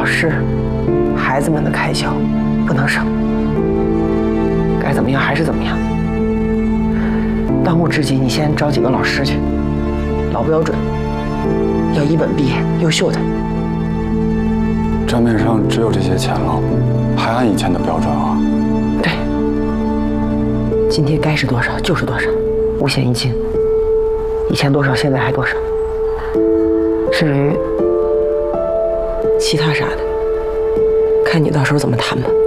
试，孩子们的开销不能省，该怎么样还是怎么样。当务之急，你先找几个老师去，老标准，要一本毕业，优秀的。 账面上只有这些钱了，还按以前的标准啊？ 对，津贴该是多少就是多少，五险一金。以前多少，现在还多少。至于其他啥的，看你到时候怎么谈吧。